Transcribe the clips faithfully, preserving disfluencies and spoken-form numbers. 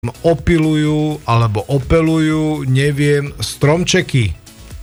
opilujú alebo opelujú, neviem, stromčeky.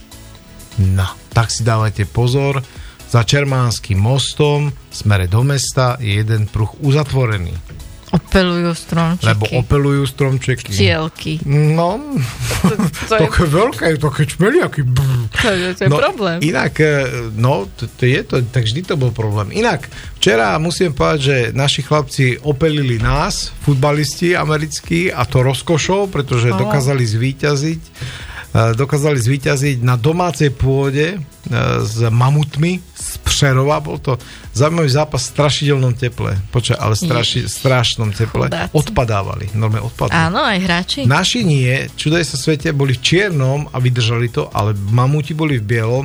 No, tak si dávajte pozor. Za Čermánskym mostom v smere do mesta je jeden pruh uzatvorený. Opelujú stromčeky. Lebo opelujú stromčeky. Včielky. No, to, to je... také veľké, také čmeliaky. To je, to je no, problém. Inak, no, to, to je to, tak vždy to bol problém. Inak, včera musím povedať, že naši chlapci opelili nás, futbalisti americkí, a to rozkošou, pretože oh. dokázali zvíťaziť dokázali zvíťaziť na domácej pôde s mamutmi z Přerova. Bol to zaujímavý zápas v strašidelnom teple. Počkaj, ale straši, strašnom teple. Chudáci. Odpadávali. Normálne odpadávali. Áno, aj hráči. Naši nie. Čudaj sa svete, boli v čiernom a vydržali to, ale mamuti boli v bielom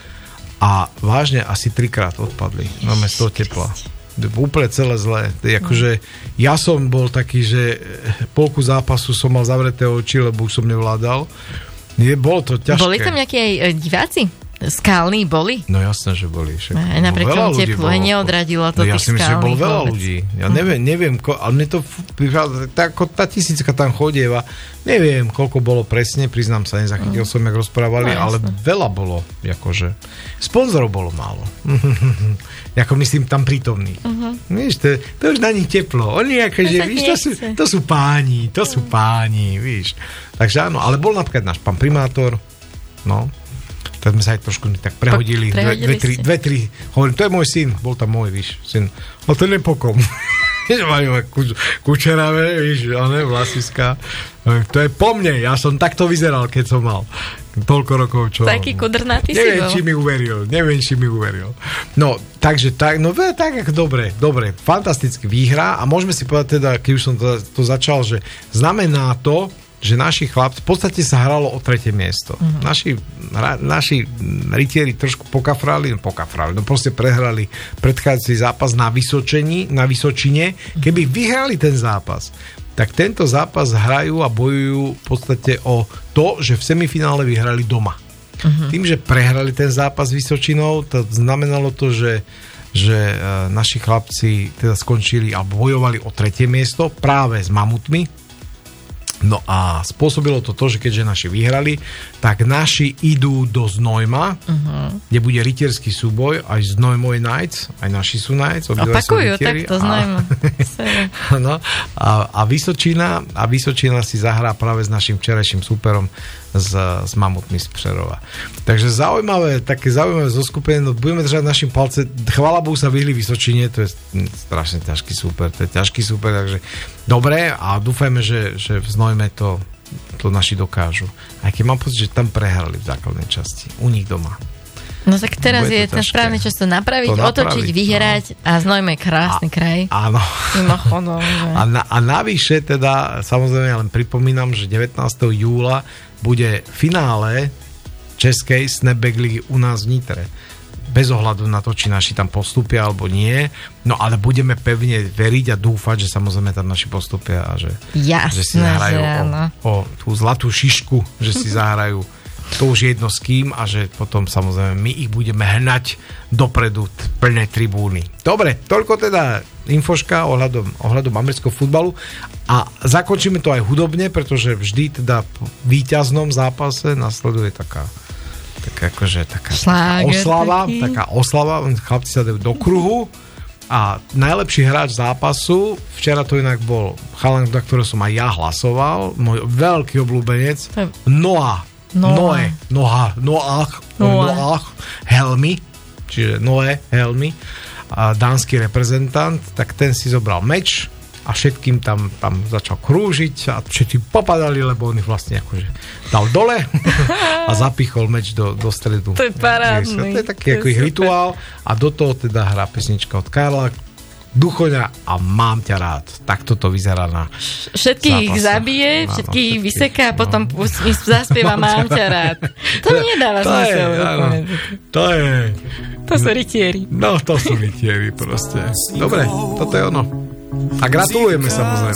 a vážne asi trikrát odpadli. Máme z toho tepla. Úplne celé zlé. Akože ja som bol taký, že polku zápasu som mal zavreté oči, lebo už som nevládal. Nie, bolo to ťažké. Boli tam nejakí aj diváci? Skalní boli? No jasné, že boli. Však, aj napriek tomu teplu, aj neodradilo to no, ja tých skalných. Ja si myslím, že bolo veľa ľudí. Ja neviem, neviem, ale mne to, tá, tá tisícka tam chodieva, neviem, koľko bolo presne, priznám sa, nezachytil mm. som, jak rozprávali, no, ale veľa bolo, akože. Sponzorov bolo málo. Ako myslím, tam prítomných. Uh-huh. Víš, to, to už na nich teplo. Oni akože, víš, to sú, to sú páni, to sú páni, víš. Takže áno, ale bol napríklad náš pán primátor, no, tak sme sa aj trošku tak prehodili. Po, prehodili dve, dve, tri, dve, tri, hovorím, to je môj syn, bol tam môj, víš, syn. Ale to nepokom. Majú kuč, kučeravé, víš, ale vlasiska. To je po mne, ja som takto vyzeral, keď som mal toľko rokov, čo... Taký kudrnatý si bol. Neviem, či mi uveril, neviem, či mi uveril. No, takže tak, no tak, ako dobre, dobre, fantasticky výhra a môžeme si povedať teda, keď už som to, to začal, že znamená to, že naši chlapci, v podstate sa hralo o tretie miesto. Uh-huh. Naši, hra, naši rytieri trošku pokafrali, no pokafrali, no proste prehrali predchádzajúci zápas na Vysočení, na Vysočine. Keby vyhrali ten zápas, tak tento zápas hrajú a bojujú v podstate o to, že v semifinále vyhrali doma. Uh-huh. Tým, že prehrali ten zápas s Vysočinou, to znamenalo to, že, že uh, naši chlapci teda skončili a bojovali o tretie miesto práve s mamutmi. No a spôsobilo to to, že keďže naši vyhrali, tak naši idú do Znojma, uh-huh. kde bude rytierský súboj, aj Znojmoj Knights, aj naši sú Knights. Opakujú, tak to Znojma. No, a, a, Vysočina, a Vysočina si zahrá práve s našim včerajším súperom s, s mamutmi z Přerova. Takže zaujímavé, také zaujímavé zoskupenie, no budeme držať našim palce. Chvála Bohu sa vyhli Vysočine, to je strašne ťažký súper, to je ťažký súper, takže dobre a dúfajme, že, že v Znojme to, to naši dokážu. Aj keď mám pocit, že tam prehrali v základnej časti, u nich doma. No tak teraz je ten správny čas to napraviť, to otočiť, napraviť, vyhrať no. A Znojme je krásny a, kraj. Áno. Mimochodom, a, na, a navyše teda, samozrejme, ja len pripomínam, že devätnásteho júla bude finále Českej Snapback ligy u nás v Nitre. Bez ohľadu na to, či naši tam postupia alebo nie. No ale budeme pevne veriť a dúfať, že samozrejme tam naši postupia a že, Jasné, že si zahrajú že o, o tú zlatú šišku, že si zahrajú to už jedno s kým a že potom samozrejme my ich budeme hnať dopredu plné tribúny. Dobre, toľko teda infoška ohľadom, ohľadom amerického futbalu a zakončíme to aj hudobne, pretože vždy teda v víťaznom zápase nasleduje taká taká akože taká, taká oslava, taký. taká oslava, chlapci sa dajú do kruhu a najlepší hráč zápasu, včera to inak bol chalan, na ktorého som aj ja hlasoval, môj veľký obľúbenec, Noah Noé, Noah, Noah, Noah, Helmy, čiže Noé, Helmy, a dánsky reprezentant, tak ten si zobral meč a všetkým tam, tam začal krúžiť a všetci popadali, lebo on ich vlastne akože dal dole a zapichol meč do, do stredu. To je parádny. To je taký ako ich rituál a do toho teda hrá pesnička od Karla Duchoňa a Mám ťa rád. Takto to vyzerá na všetkých ich zabije, všetkých ich vyseká a potom no. mi zaspieva Mám ťa rád. To nedáva zmysel. To je... To sú rytieri. No, to sú rytieri proste. Dobre, toto je ono. A gratulujeme samozrejme.